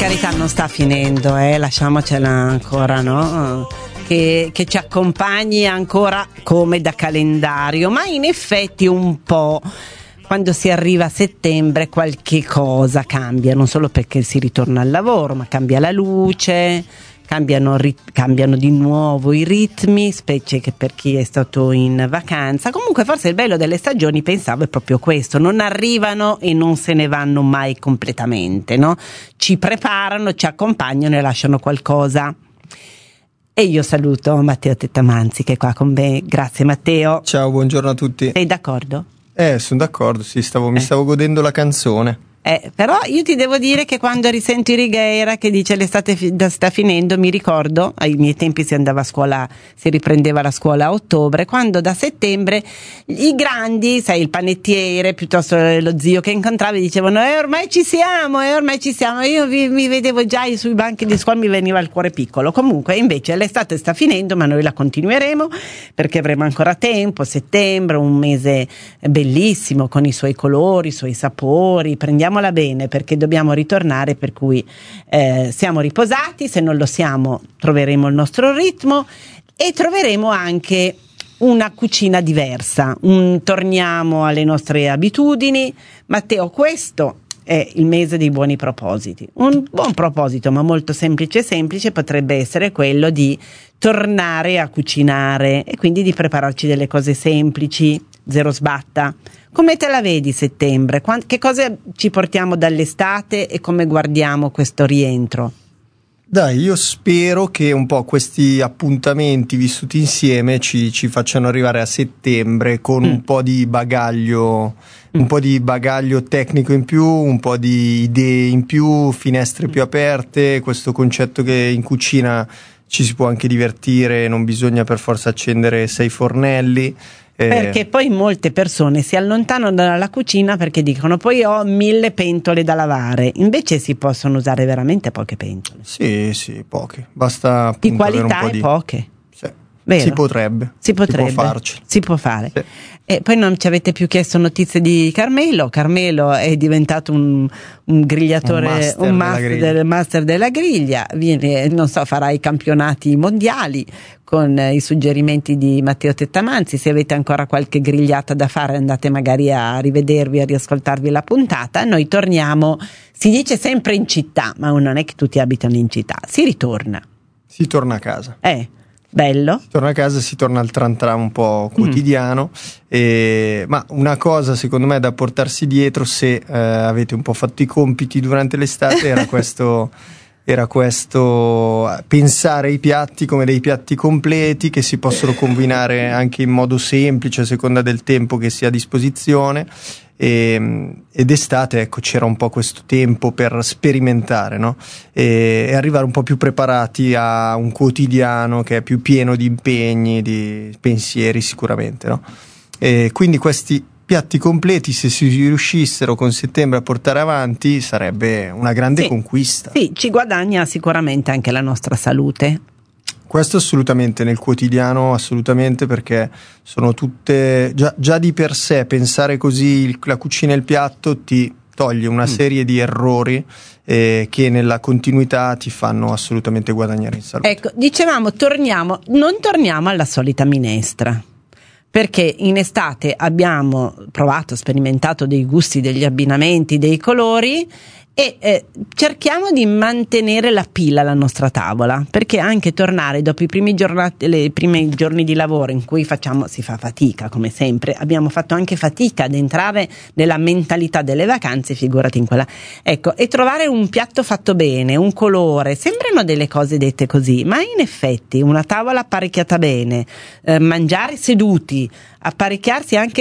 carità non sta finendo, lasciamocela ancora, no? Che ci accompagni ancora come da calendario, ma in effetti un po' quando si arriva a settembre qualche cosa cambia, non solo perché si ritorna al lavoro, ma cambia la luce, cambiano di nuovo i ritmi, specie che per chi è stato in vacanza. Comunque forse il bello delle stagioni, pensavo, è proprio questo: non arrivano e non se ne vanno mai completamente, no? Ci preparano, ci accompagnano e lasciano qualcosa. E io saluto Matteo Tettamanzi che è qua con me. Grazie Matteo. Ciao, buongiorno a tutti. Sei d'accordo? Sono d'accordo, sì, mi stavo godendo la canzone. Però io ti devo dire che quando risento Righeira che dice l'estate sta finendo, mi ricordo, ai miei tempi si andava a scuola, si riprendeva la scuola a ottobre, quando da settembre i grandi, sai, il panettiere piuttosto lo zio che incontravi dicevano ormai ci siamo, io mi vedevo già sui banchi di scuola, mi veniva il cuore piccolo. Comunque invece l'estate sta finendo, ma noi la continueremo perché avremo ancora tempo. Settembre, un mese bellissimo con i suoi colori, i suoi sapori, prendiamola bene perché dobbiamo ritornare, per cui siamo riposati, se non lo siamo troveremo il nostro ritmo e troveremo anche una cucina diversa, torniamo alle nostre abitudini. Matteo, questo è il mese dei buoni propositi. Un buon proposito, ma molto semplice potrebbe essere quello di tornare a cucinare e quindi di prepararci delle cose semplici, zero sbatta. Come te la vedi settembre? Che cosa ci portiamo dall'estate e come guardiamo questo rientro? Dai, io spero che un po' questi appuntamenti vissuti insieme ci facciano arrivare a settembre con un po' di bagaglio, un po' di bagaglio tecnico in più, un po' di idee in più, finestre più aperte, questo concetto che in cucina ci si può anche divertire, non bisogna per forza accendere 6 fornelli. Perché poi molte persone si allontanano dalla cucina perché dicono poi ho 1000 pentole da lavare, invece si possono usare veramente poche pentole. Sì, poche, basta appunto di qualità avere un po' e poche. Sì. Vero? Si potrebbe, si può farci. Si può fare. Sì. E poi non ci avete più chiesto notizie di Carmelo. Carmelo è diventato un grigliatore, un master della griglia. Viene, non so, farà i campionati mondiali con i suggerimenti di Matteo Tettamanzi. Se avete ancora qualche grigliata da fare, andate magari a rivedervi, a riascoltarvi la puntata. Noi torniamo, si dice sempre in città, ma non è che tutti abitano in città. Si torna a casa. Bello. Si torna a casa, si torna al tran tran un po' quotidiano, ma una cosa secondo me da portarsi dietro, se avete un po' fatto i compiti durante l'estate, era questo pensare ai piatti come dei piatti completi che si possono combinare anche in modo semplice a seconda del tempo che si ha a disposizione. Ed estate, ecco, c'era un po' questo tempo per sperimentare, no? E arrivare un po' più preparati a un quotidiano che è più pieno di impegni, di pensieri sicuramente, no? E quindi questi piatti completi, se si riuscissero con settembre a portare avanti, sarebbe una grande conquista. Sì, ci guadagna sicuramente anche la nostra salute. Questo assolutamente, nel quotidiano assolutamente, perché sono tutte già di per sé pensare così la cucina e il piatto ti toglie una serie di errori che nella continuità ti fanno assolutamente guadagnare in salute. Ecco, dicevamo non torniamo alla solita minestra, perché in estate abbiamo provato, sperimentato dei gusti, degli abbinamenti, dei colori e cerchiamo di mantenere la pila alla nostra tavola, perché anche tornare dopo i primi giorni di lavoro in cui si fa fatica, come sempre, abbiamo fatto anche fatica ad entrare nella mentalità delle vacanze, figurati in quella, ecco, e trovare un piatto fatto bene, un colore, sembrano delle cose dette così, ma in effetti una tavola apparecchiata bene, mangiare seduti, apparecchiarsi anche